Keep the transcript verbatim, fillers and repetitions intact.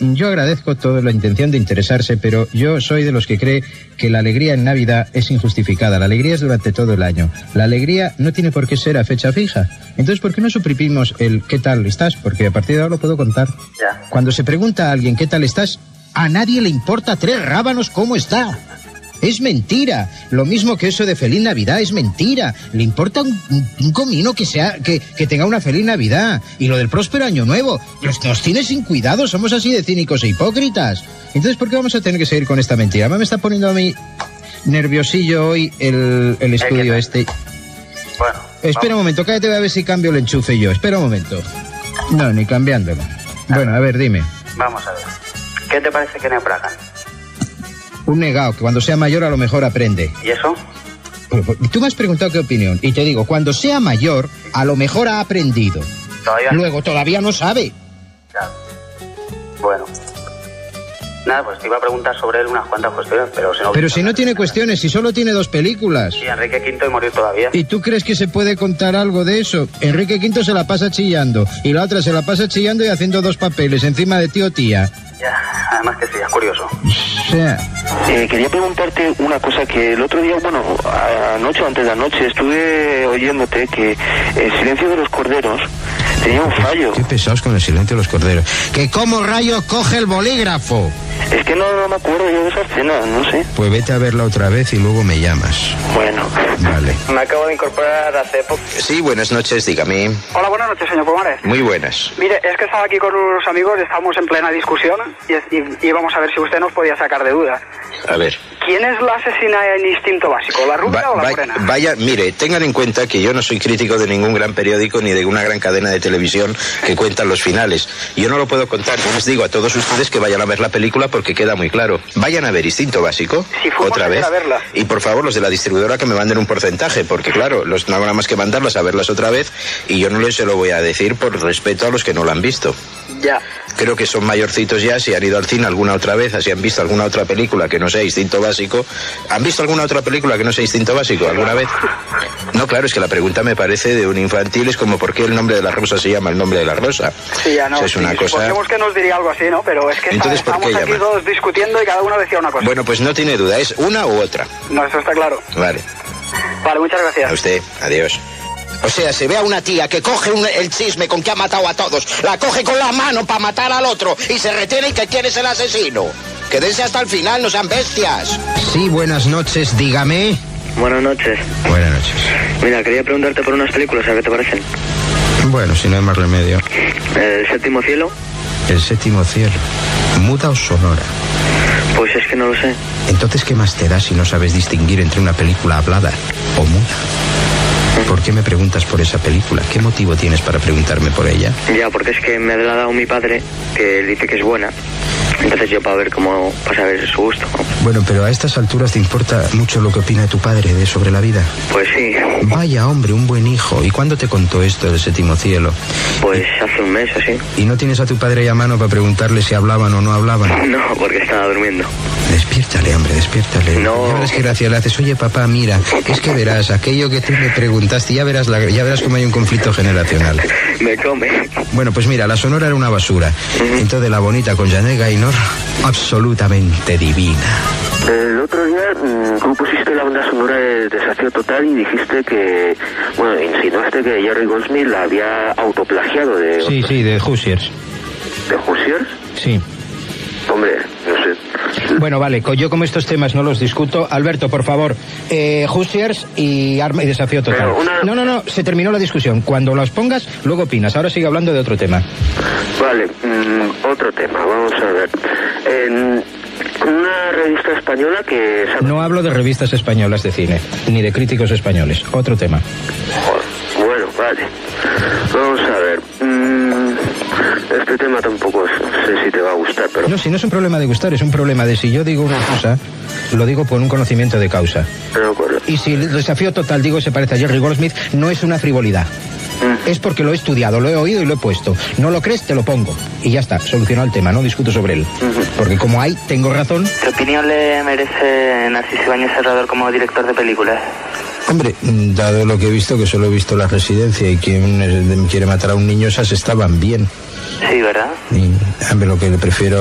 yo agradezco toda la intención de interesarse, pero yo soy de los que cree que la alegría en Navidad es injustificada. La alegría es durante todo el año. La alegría no tiene por qué ser a fecha fija. Entonces, ¿por qué no suprimimos el ¿qué tal estás? Porque a partir de ahora lo puedo contar. Ya. Cuando se pregunta a alguien ¿qué tal estás? A nadie le importa tres rábanos cómo está. Es mentira. Lo mismo que eso de feliz Navidad es mentira. Le importa un, un, un comino que sea que, que tenga una feliz Navidad. Y lo del próspero año nuevo. Nos, nos tiene sin cuidado. Somos así de cínicos e hipócritas. Entonces, ¿por qué vamos a tener que seguir con esta mentira? Me está poniendo a mí nerviosillo hoy el, el estudio este. Bueno. Espera vamos. un momento. Cállate, voy a ver si cambio el enchufe yo. Espera un momento. No, ni cambiándolo. Bueno, a ver, dime. Vamos a ver. ¿Qué te parece que Neopragan? Un negado, que cuando sea mayor a lo mejor aprende. ¿Y eso? Tú me has preguntado qué opinión, y te digo, cuando sea mayor, a lo mejor ha aprendido. Todavía. Luego, todavía no sabe. Ya. Bueno. Nada, pues te iba a preguntar sobre él unas cuantas cuestiones, pero si no... Pero si no tiene cuestiones, si solo tiene dos películas. Sí, Enrique Quinto y morir todavía. ¿Y tú crees que se puede contar algo de eso? Enrique Quinto se la pasa chillando, y la otra se la pasa chillando y haciendo dos papeles encima de tío o tía. Ya, además que sí, es curioso. O sea... Eh, quería preguntarte una cosa que el otro día, bueno, anoche o antes de anoche estuve oyéndote que El silencio de los corderos tenía un fallo. Qué pesados con El silencio de los corderos. ¿Que cómo rayos coge el bolígrafo? Es que no, no me acuerdo yo de esa escena, no sé. Pues vete a verla otra vez y luego me llamas. Bueno. Vale. Me acabo de incorporar hace poco. Sí, buenas noches, dígame. Hola, buenas noches, señor Pomares. Muy buenas. Mire, es que estaba aquí con unos amigos, estábamos en plena discusión y, y, y vamos a ver si usted nos podía sacar de dudas. A ver. ¿Quién es la asesina en instinto básico, la rubia Va, o la va, morena? vaya, mire, tengan en cuenta que yo no soy crítico de ningún gran periódico ni de una gran cadena de televisión que cuentan los finales. Yo no lo puedo contar. Yo les digo a todos ustedes que vayan a ver la película porque queda muy claro. Vayan a ver Instinto Básico, Si fuimos otra ayer vez. a verla. Y por favor, los de la distribuidora que me manden un porcentaje, porque claro, los, no habrá más que mandarlas a verlas otra vez y yo no les se lo voy a decir por respeto a los que no la han visto. Ya. Creo que son mayorcitos ya, si han ido al cine alguna otra vez, si han visto alguna otra película que no sea Instinto Básico. ¿Han visto alguna otra película que no sea Instinto Básico alguna vez? No, claro, es que la pregunta me parece de un infantil, es como ¿por qué el nombre de la rosa se llama el nombre de la rosa? Sí, ya no. O sea, es una sí, cosa... Suponemos que nos diría algo así, ¿no? Pero es que Entonces, ¿por estamos qué aquí llama? todos discutiendo y cada uno decía una cosa. Bueno, pues no tiene duda, ¿es una u otra? No, eso está claro. Vale, Vale, muchas gracias. a usted, adiós. O sea, se ve a una tía que coge un, el chisme con que ha matado a todos, la coge con la mano para matar al otro y se retiene y que quiere ser el asesino. Quédense hasta el final, no sean bestias. Sí, buenas noches, dígame. Buenas noches. Buenas noches. Mira, quería preguntarte por unas películas, a ver qué te parecen. Bueno, si no hay más remedio. El séptimo cielo, El séptimo cielo. ¿Muda o sonora? pues es que no lo sé. Entonces, ¿qué más te da si no sabes distinguir entre una película hablada o muda? ¿Por qué me preguntas por esa película? ¿Qué motivo tienes para preguntarme por ella? Ya, porque es que me la ha dado mi padre, que él dice que es buena. Entonces yo para ver cómo, para saber su gusto. Bueno, pero a estas alturas te importa mucho lo que opina tu padre de sobre la vida. Pues sí, Vaya, hombre, un buen hijo. ¿Y cuándo te contó esto del séptimo cielo? pues hace un mes así. ¿Y no tienes a tu padre ahí a mano para preguntarle si hablaban o no hablaban? No, porque estaba durmiendo. Despiértale, hombre, despiértale. No. Ya verás qué gracia le haces. Oye, papá, mira, es que verás, aquello que tú me preguntaste, ya verás, la, ya verás cómo hay un conflicto generacional. Me come. Bueno, pues mira, la sonora era una basura. Entonces la bonita con Janet Gaynor, absolutamente divina. El otro día mmm, tú pusiste la banda sonora de Desafío Total y dijiste que, bueno, insinuaste que Jerry Goldsmith la había autoplagiado de... Sí, sí, de Hoosiers. ¿De Hoosiers? Sí. Hombre, no sé. Bueno, vale, co- yo como estos temas no los discuto. Alberto, por favor, eh, Hoosiers y Arma y Desafío Total. Pero una- No, no, no, se terminó la discusión. Cuando las pongas, luego opinas. Ahora sigue hablando de otro tema. Vale, mmm, otro tema, vamos a ver. En una revista española que... No hablo de revistas españolas de cine, ni de críticos españoles. Otro tema. Joder, bueno, vale. Vamos a ver. Mm, este tema tampoco sé si te va a gustar, pero... No, si no es un problema de gustar, es un problema de si yo digo una cosa, lo digo con un conocimiento de causa. No me acuerdo. Y si el Desafío Total digo se parece a Jerry Goldsmith, no es una frivolidad. Mm. Es porque lo he estudiado, lo he oído y lo he puesto. No lo crees, te lo pongo. Y ya está, solucionado el tema, no discuto sobre él. Ujú. Porque como hay, tengo razón. ¿Qué opinión le merece Narciso Ibáñez Serrador como director de películas? Hombre, dado lo que he visto, que solo he visto La Residencia y quien quiere matar a un niño, esas estaban bien. Sí, ¿verdad? Y, hombre, lo que le prefiero